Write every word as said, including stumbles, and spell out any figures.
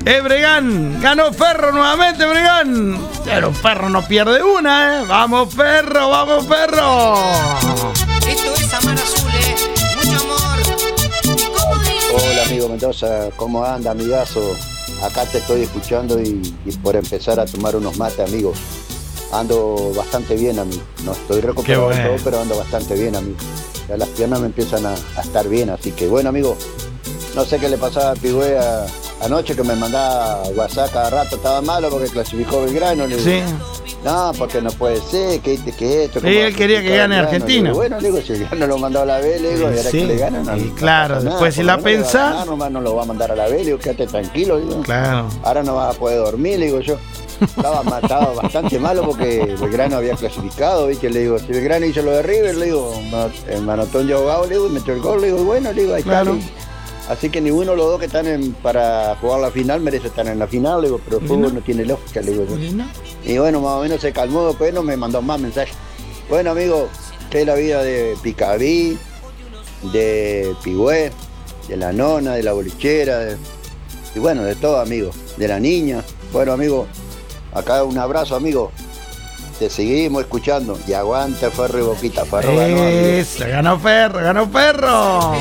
Eh, Bregán, ganó Ferro nuevamente, Bregán. Pero Ferro no pierde una, ¿eh? Vamos, Ferro, vamos, Ferro. Esto es Amar Azul, ¿eh? Mucho amor. ¿Cómo dice? Hola, amigo Mendoza, ¿cómo anda, amigazo? Acá te estoy escuchando y, y por empezar a tomar unos mates, amigos. Ando bastante bien, amigo. No estoy recuperado bueno. todo, pero ando bastante bien, amigo. Ya las piernas me empiezan a, a estar bien, así que bueno, amigo. No sé qué le pasaba a Pigüé a, anoche que me mandaba WhatsApp cada rato, estaba malo porque clasificó Belgrano. Le digo, Sí. no, porque no puede ser, que, que esto. Sí, él quería que gane Argentina. Le digo, bueno, le digo, si el Belgrano lo mandó a la B, le digo, y ahora Sí, que le ganan. No, y no claro, pasa después si nada, la por lo menos le va a pensás- ganar, nomás no lo va a mandar a la B, le digo, quédate tranquilo, digo. Claro. Ahora no vas a poder dormir, le digo yo. Estaba, estaba bastante malo porque Belgrano había clasificado, ¿viste? Le digo, si Belgrano hizo lo de River, le digo, el manotón de ahogado, le digo, y metió el gol, le digo, y bueno, le digo, ahí Claro. está. Así que ninguno de los dos que están en, para jugar la final merece estar en la final, le digo, pero el fútbol no tiene lógica, le digo yo. Y bueno, más o menos se calmó, después no me mandó más mensajes. Bueno, amigo, que es la vida de Picaví, de Pigüé, de la nona, de la bolichera, de, y bueno, de todo, amigo, de la niña. Bueno, amigo, acá un abrazo, amigo. Te seguimos escuchando. Y aguanta Ferro y Boquita. Ferro ganó, amigo. Eso, ganó Ferro, ganó Ferro.